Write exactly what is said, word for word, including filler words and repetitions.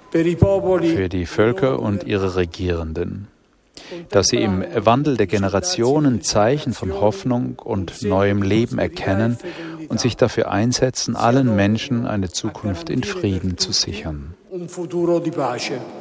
für die Völker und ihre Regierenden, dass sie im Wandel der Generationen Zeichen von Hoffnung und neuem Leben erkennen und sich dafür einsetzen, allen Menschen eine Zukunft in Frieden zu sichern. Un futuro di pace.